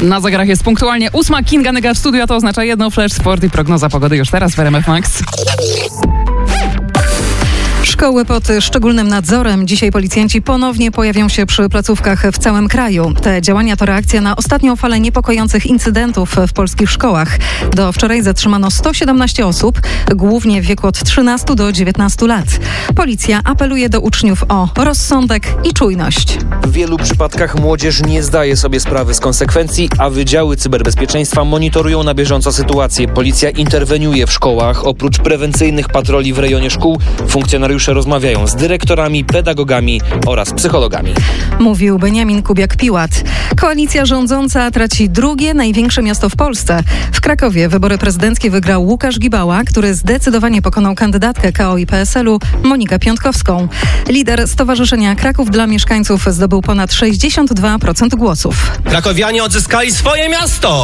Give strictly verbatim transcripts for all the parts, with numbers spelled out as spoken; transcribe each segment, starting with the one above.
Na zegarach jest punktualnie ósma. Kinga Nyga w studiu, a to oznacza jedno: Flash Sport i prognoza pogody już teraz w R M F Max. Szkoły pod szczególnym nadzorem. Dzisiaj policjanci ponownie pojawią się przy placówkach w całym kraju. Te działania to reakcja na ostatnią falę niepokojących incydentów w polskich szkołach. Do wczoraj zatrzymano sto siedemnaście osób, głównie w wieku od trzynastu do dziewiętnastu lat. Policja apeluje do uczniów o rozsądek i czujność. W wielu przypadkach młodzież nie zdaje sobie sprawy z konsekwencji, a wydziały cyberbezpieczeństwa monitorują na bieżąco sytuację. Policja interweniuje w szkołach. Oprócz prewencyjnych patroli w rejonie szkół, funkcjonariusze rozmawiają z dyrektorami, pedagogami oraz psychologami. Mówił Beniamin Kubiak-Piłat. Koalicja rządząca traci drugie największe miasto w Polsce. W Krakowie wybory prezydenckie wygrał Łukasz Gibała, który zdecydowanie pokonał kandydatkę K O i P S L u Monikę Piątkowską. Lider Stowarzyszenia Kraków dla Mieszkańców zdobył ponad sześćdziesiąt dwa procent głosów. Krakowianie odzyskali swoje miasto!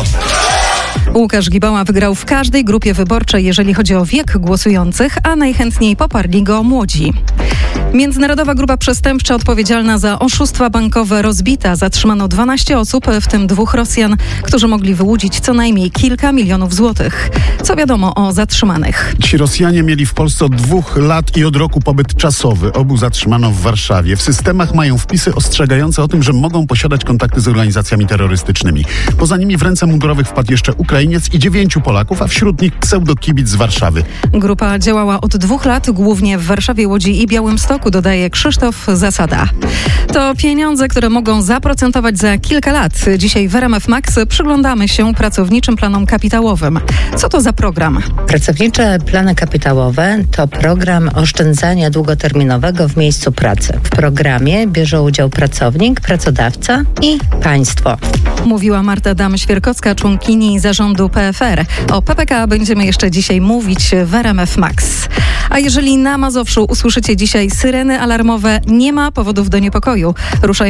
Łukasz Gibała wygrał w każdej grupie wyborczej, jeżeli chodzi o wiek głosujących, a najchętniej poparli go młodzi. Międzynarodowa grupa przestępcza odpowiedzialna za oszustwa bankowe rozbita. Zatrzymano dwanaście osób, w tym dwóch Rosjan, którzy mogli wyłudzić co najmniej kilka milionów złotych. Co wiadomo o zatrzymanych? Ci Rosjanie mieli w Polsce od dwóch lat i od roku pobyt czasowy. Obu zatrzymano w Warszawie. W systemach mają wpisy ostrzegające o tym, że mogą posiadać kontakty z organizacjami terrorystycznymi. Poza nimi w ręce mundurowych wpadł jeszcze Ukrainiec i dziewięciu Polaków, a wśród nich pseudokibic z Warszawy. Grupa działała od dwóch lat, głównie w Warszawie, Łodzi i Białymstoku, dodaje Krzysztof Zasada. To pieniądze, które mogą zaprocentować za kilka lat. Dzisiaj w R M F Max przyglądamy się pracowniczym planom kapitałowym. Co to za program? Pracownicze plany kapitałowe to program oszczędzania długoterminowego w miejscu pracy. W programie bierze udział pracownik, pracodawca i państwo. Mówiła Marta Dam-Świerkowska, członkini zarządu P F R. O P P K będziemy jeszcze dzisiaj mówić w R M F Max. A jeżeli na Mazowszu usłyszycie dzisiaj syreny alarmowe, nie ma powodów do niepokoju. Ruszają